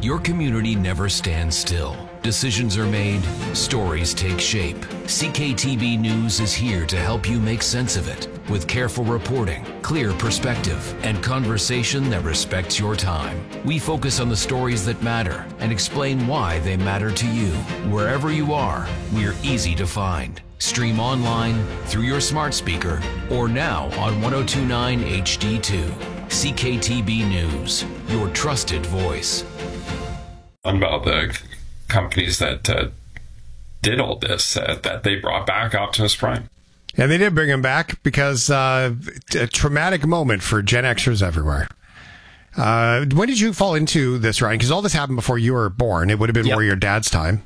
Your community never stands still. Decisions are made, stories take shape. CKTB News is here to help you make sense of it with careful reporting, clear perspective, and conversation that respects your time. We focus on the stories that matter and explain why they matter to you. Wherever you are, we're easy to find. Stream online, through your smart speaker, or now on 1029 HD2. CKTB News, your trusted voice. About the companies that did all this, that they brought back Optimus Prime. And they did bring him back because a traumatic moment for Gen Xers everywhere. When did you fall into this, Ryan? Because all this happened before you were born. It would have been more your dad's time.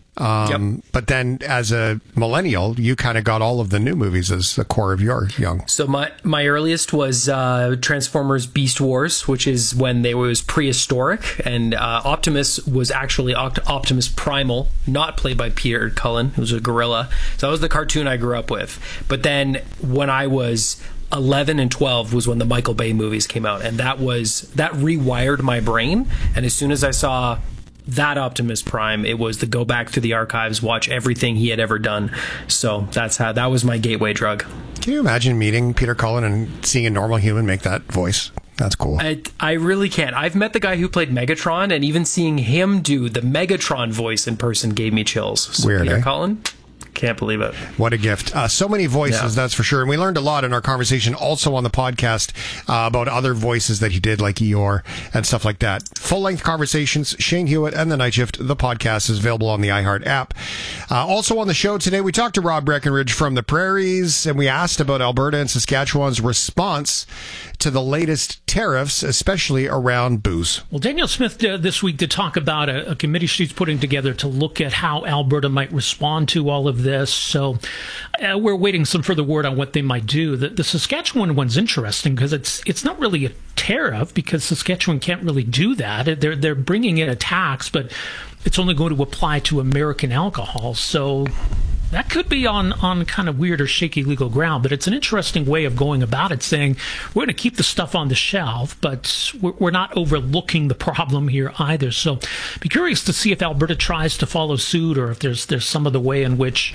But then as a millennial, you kind of got all of the new movies as the core of your young. So my earliest was Transformers Beast Wars, which is when they was prehistoric. And Optimus was actually Optimus Primal, not played by Peter Cullen, who was a gorilla. So that was the cartoon I grew up with. But then when I was 11 and 12 was when the Michael Bay movies came out, and that rewired my brain. And as soon as I saw that Optimus Prime, it was to go back to the archives, watch everything he had ever done. So that was my gateway drug. Can you imagine meeting Peter Cullen and seeing a normal human make that voice? That's cool. I really can't. I've met the guy who played Megatron, and even seeing him do the Megatron voice in person gave me chills. So weird, Peter eh? Cullen? Can't believe it. What a gift. So many voices, that's for sure. And we learned a lot in our conversation also on the podcast about other voices that he did, like Eeyore and stuff like that. Full-length conversations, Shane Hewitt and The Night Shift. The podcast is available on the iHeart app. Also on the show today, we talked to Rob Breckenridge from the Prairies, and we asked about Alberta and Saskatchewan's response to the latest tariffs, especially around booze. Well, Danielle Smith this week did talk about a committee she's putting together to look at how Alberta might respond to all of this. So we're waiting some further word on what they might do. The Saskatchewan one's interesting because it's not really a tariff, because Saskatchewan can't really do that. They're bringing in a tax, but it's only going to apply to American alcohol. So that could be on kind of weird or shaky legal ground, but it's an interesting way of going about it, saying we're going to keep the stuff on the shelf, but we're not overlooking the problem here either. So be curious to see if Alberta tries to follow suit, or if there's some of the way in which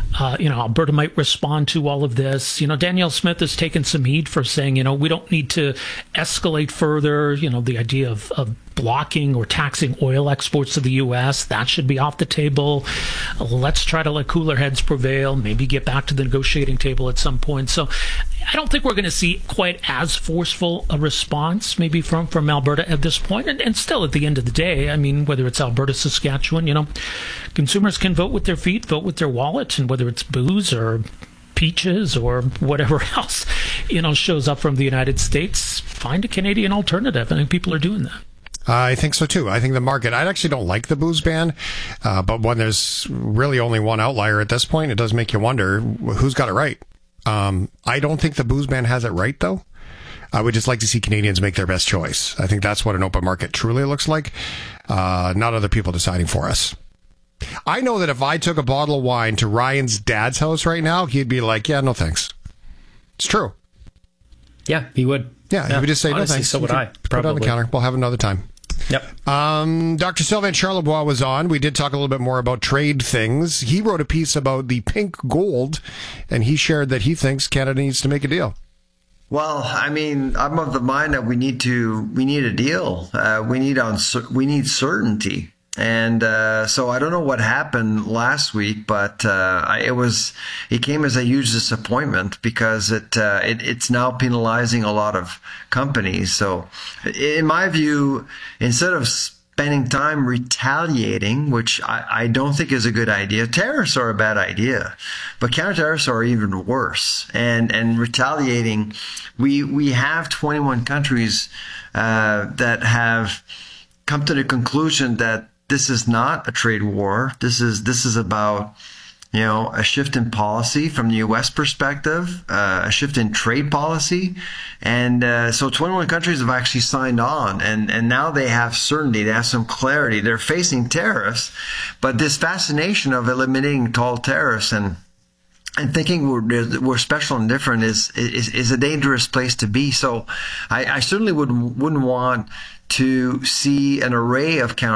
Alberta might respond to all of this. Danielle Smith has taken some heat for saying, we don't need to escalate further, the idea of blocking or taxing oil exports to the U.S. That should be off the table. Let's try to let cooler heads prevail, maybe get back to the negotiating table at some point. So I don't think we're going to see quite as forceful a response maybe from Alberta at this point. And still, at the end of the day, I mean, whether it's Alberta, Saskatchewan, consumers can vote with their feet, vote with their wallet, and whether it's booze or peaches or whatever else, shows up from the United States, find a Canadian alternative. I think people are doing that. I think so too. I think the market, I actually don't like the booze ban, but when there's really only one outlier at this point, it does make you wonder who's got it right. I don't think the booze ban has it right, though. I would just like to see Canadians make their best choice. I think that's what an open market truly looks like, not other people deciding for us. I know that if I took a bottle of wine to Ryan's dad's house right now, he'd be like, yeah, no thanks. It's true. Yeah, he would. Yeah, he would just say, honestly, no thanks. So would I. Put it on the counter. We'll have another time. Yep. Dr. Sylvain Charlebois was on. We did talk a little bit more about trade things. He wrote a piece about the pink gold, and he shared that he thinks Canada needs to make a deal. Well, I mean, I'm of the mind that we need a deal. We need certainty. And so I don't know what happened last week, but it came as a huge disappointment because it's now penalizing a lot of companies. So in my view, instead of spending time retaliating, which I don't think is a good idea, tariffs are a bad idea, but counter tariffs are even worse. And retaliating, we have 21 countries that have come to the conclusion that this is not a trade war. This is about, a shift in policy from the U.S. perspective, a shift in trade policy. And so 21 countries have actually signed on, and now they have certainty. They have some clarity. They're facing tariffs, but this fascination of eliminating all tariffs and thinking we're special and different is a dangerous place to be. So I certainly wouldn't want to see an array of counter